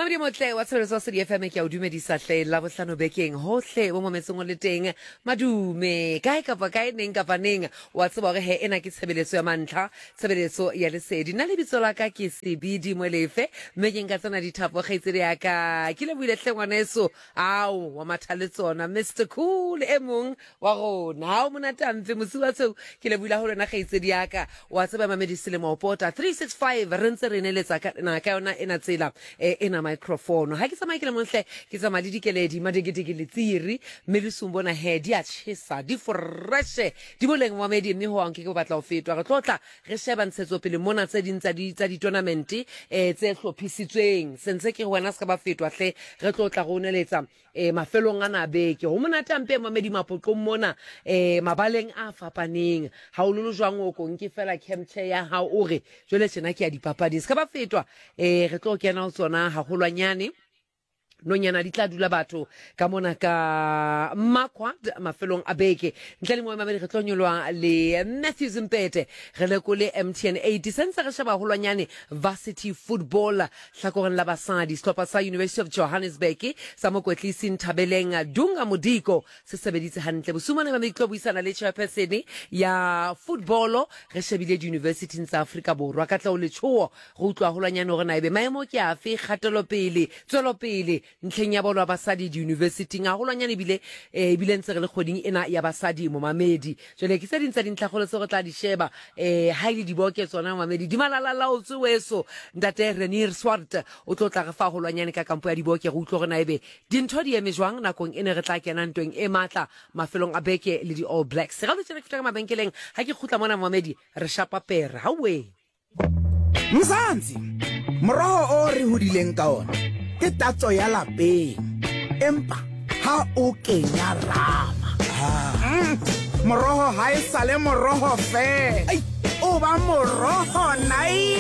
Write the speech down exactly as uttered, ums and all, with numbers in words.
Mamadi motle wa tshebeletso sa di F M ke a o dumedisa hle la bohlano bekeng hohle bo mometsong o le teng madume kae kapa kae neng kapa neng wa tseba hore he ena ke tshebeletso ya mantla tshebeletso ya lesedi nna le bitso la ka ke Sebidi Molefe mme ke nka tsena dithapo kgaitsedi ya ka ke le buile hle ngwaneso ao wa mathale tsona Mister Cool e mong wa rona ha o monata mfe mosiwa tseo ke le buile ho lona kgaitsedi ya ka wa tseba Mamedi Selemo Pota three sixty-five re ntse re neletsa ka na ka yona ena tsela e ena microphone ha ke tsamaye ke le monhle ke tsamaya le dikeledi madigidigi le tsiri mme le sumbona he di a tshisa di fresh di boleng Mamedi mme ho anke ke batla ho fetwa re tlotla re sheba ntshetso pele mona tse ding tsa di tsa di tournament eh tse hlophisitsweng sentse ke wena ska ba fetwa hle re tlotla go neletsa eh mafelong ana beke ho mona tampe Mamedi mapoqong mona eh mabaleng a fapaneng ha o lolo jwang o kong ke fela camchair ya ha o re jole tsena ke ya dipapadi ska ba fetwa eh re tlo kena ho tsona hahulwanyane nonyana di tla dula batho ka mona ka makwa mafelong a beke ntle le mo Mamedi re tlo nyolwa le Matthews Mpete re le ko le M T N eighty sense re sheba holwanyane varsity football hlakoreng la basadi sehlopha sa University of Johannesburg sa mokwetlisi Nthabeleng Dunga Modiko se sebeditse hantle bosumane Mamedi tlo buisana le chairperson ya football re shebile di university tsa Afrika Borwa ka tla o le tsho go utlwa holwanyane hore na ebe maemo ke afe kgatelo pele tswelo pele ntleng ya bolo basadi di university nga holwanyane bile e bile ntse re le kgoding ena ya basadi mo Mamedi jole ke se dintsa dintlhagolo se go tla di sheba eh haile di boke tsona Mamedi di malala la o tseweso ndate Renier Swart o tlotla re fa holwanyane ka kampo ya di boke go utlo rena ebe dintho di eme jwang nakong ene re tla kena ntweng e matla mafelong a beke le di All Blacks ga le tsena ke fitla ka mabenkeleng ha ke khutla mona Mamedi re shapa pera hawe Mzansi moroho o re hodileng ka ona ke tatso ya lapeng empa ha o kenya rama ah moroho ha e sale moroho fe ai o ba moroho nai